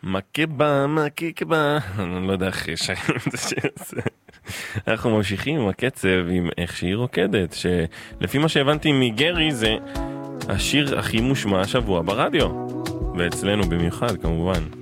מקבה, מקבה, אני לא יודע איך שרים את השיר הזה. אנחנו ממשיכים עם הקצב, עם איך שהיא רוקדת, שלפי מה שהבנתי מגרי זה השיר הכי מושמע השבוע ברדיו, ואצלנו במיוחד כמובן.